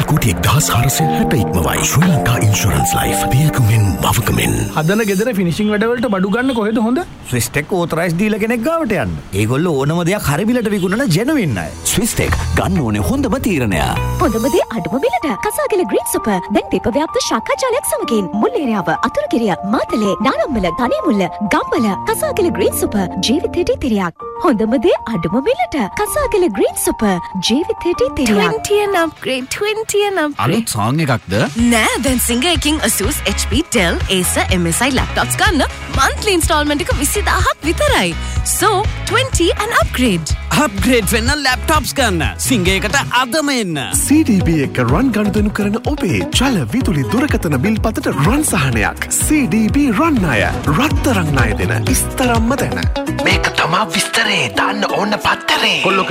කෝටි 1460 ඉක්මවයි. ශ්‍රී Lanka insurance life. පියකුමින් මවකමින්. හදන ගෙදර ෆිනිෂිං වැඩවලට බඩු ගන්න කොහෙද හොඳ? ස්විස්ටෙක් ඕතරයිස් දීලා කෙනෙක් ගාවට යන්න. ඒගොල්ලෝ ඕනම දෙයක් හරි බිලට විකුණන ජෙනුවින් අය. ස්විස්ටෙක් ගන්න ඕනේ හොඳම තීරණය. හොඳම දේ අඩුම බිලට. කසාගල ග්‍රීන් සුපර් දැන් දීපව්‍යාප්ත ශාඛාජාලයක් සමගින් මුල්ලේරියාව අතුරුගිරිය මාතලේ නානම්මල ගණේමුල්ල ගම්බල කසාගල ග්‍රීන් සුපර් ජීවිතේට තිරියක්. හොඳම දේ අඩුම බිලට. කසාගල ග්‍රීන් සුපර් ජීවිතේට තිරියක්. 20 and upgrade 20 and upgrade. අලුත් සෝං එකක්ද? නෑ දැන් සිංගර් එකකින් Asus HP Dell Acer MSI laptops ගන්න monthly installment එක 20000ක් විතරයි. So 20 and upgrade. අප්ග්‍රේඩ් වෙන්න ලැප්ටොප්ස් ගන්න. සිංගයකට අදම එන්න. CDB එක රන් ගනුදෙනු කරන ඔබේ ජල විදුලි දුරකථන බිල් පතට රන් සහනයක්. CDB රන් ණය. රත්තරන් ණය දෙන ඉස්තරම්ම දැන. මේක තමා විස්තරේ දාන්න ඕන පත්තරේ.